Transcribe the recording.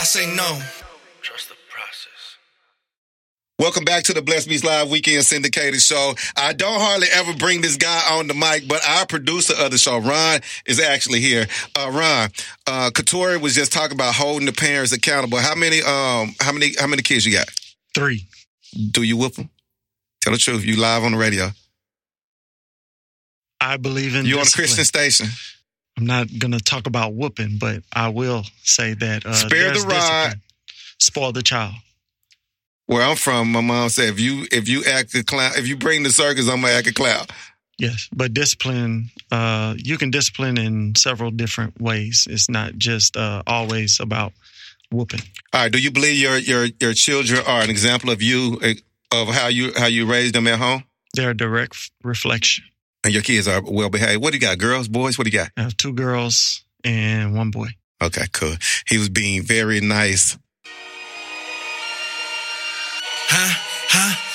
I say no. Trust the process. Welcome back to the Blessed Beats Live Weekend Syndicated Show. I don't hardly ever bring this guy on the mic, but our producer of the show, Ron, is actually here. Ron, Katori was just talking about holding the parents accountable. How many kids you got? 3. Do you whoop them? Tell the truth. You live on the radio. I believe in You on a discipline. Christian station. I'm not going to talk about whooping, but I will say that Spare there's the rod. discipline. Spoil the child. Where I'm from, my mom said, if you act a clown, if you bring the circus, I'm gonna act a clown. Yes, but discipline, you can discipline in several different ways. It's not just always about whooping. All right. Do you believe your children are an example of you, of how you raised them at home? They're a direct reflection. And your kids are well behaved. What do you got? Girls, boys? What do you got? I have 2 girls and 1 boy. Okay, cool. He was being very nice. Huh?